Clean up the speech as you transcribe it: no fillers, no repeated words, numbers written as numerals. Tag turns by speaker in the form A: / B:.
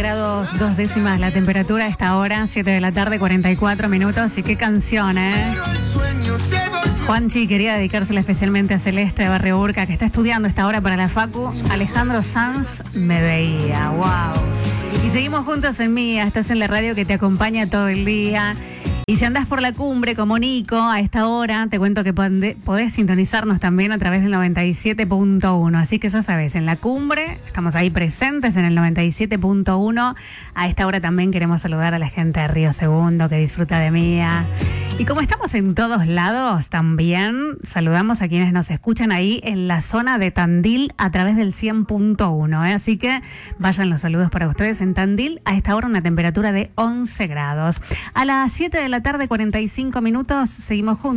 A: grados 2 décimas la temperatura a esta hora, 7 de la tarde, 44 minutos. Y qué canción, ¿eh? Juanchi quería dedicársela especialmente a Celeste de Barrio Urca, que está estudiando esta hora para la Facu. Alejandro Sanz, Me Veía, wow. Y seguimos juntos en Mía, estás en la radio que te acompaña todo el día. Y si andás por la cumbre como Nico a esta hora, te cuento que podés sintonizarnos también a través del 97.1. Así que ya sabes, en la cumbre estamos ahí presentes en el 97.1. A esta hora también queremos saludar a la gente de Río Segundo que disfruta de Mía. Y como estamos en todos lados, también saludamos a quienes nos escuchan ahí en la zona de Tandil a través del 100.1. Así que vayan los saludos para ustedes en Tandil. A esta hora una temperatura de 11 grados. A las 7 de la tarde, 45 minutos, seguimos juntos.